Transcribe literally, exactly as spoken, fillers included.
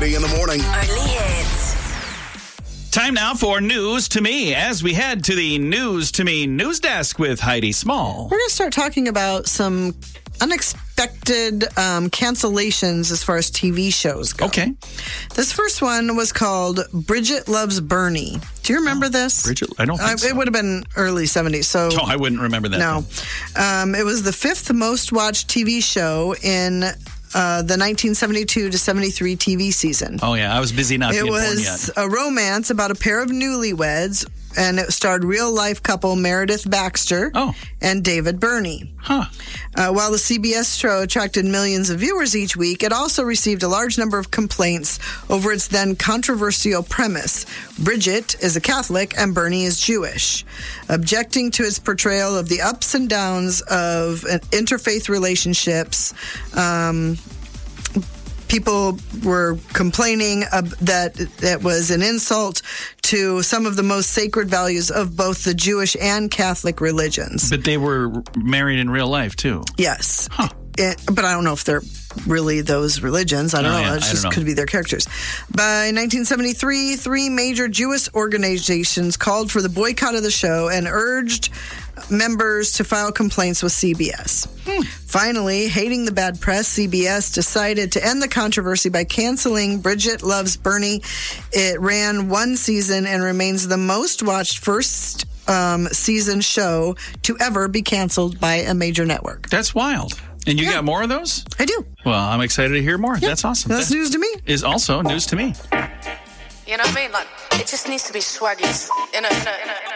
Heidi in the morning. Early hits. Time now for News to Me as we head to the News to Me news desk with Heidi Small. We're going to start talking about some unexpected um, cancellations as far as T V shows go. Okay. This first one was called Bridget Loves Bernie. Do you remember oh, this? Bridget? I don't think uh, so. It would have been early seventies. So oh, I wouldn't remember that. No. Um, it was the fifth most watched T V show in Uh, the nineteen seventy-two to seventy-three T V season. Oh, yeah. I was busy not it being born yet. It was a romance about a pair of newlyweds, and it starred real-life couple Meredith Baxter oh. and David Burney. Huh. Uh, while the C B S show attracted millions of viewers each week, it also received a large number of complaints over its then controversial premise. Bridget is a Catholic and Bernie is Jewish. Objecting to its portrayal of the ups and downs of interfaith relationships, um, people were complaining uh, that it was an insult to some of the most sacred values of both the Jewish and Catholic religions. But they were married in real life, too. Yes. Huh. It, but I don't know if they're really those religions. I don't oh, know. Yeah, it just know. could be their characters. By nineteen seventy-three, three major Jewish organizations called for the boycott of the show and urged members to file complaints with C B S. Hmm. Finally, hating the bad press, C B S decided to end the controversy by canceling Bridget Loves Bernie. It ran one season and remains the most watched first um, season show to ever be canceled by a major network. That's wild. And you yeah. got more of those? I do. Well, I'm excited to hear more. Yeah. That's awesome. That's that news to me. Is also news to me. You know what I mean? Like, it just needs to be swaggy. In a, in a, in a, in a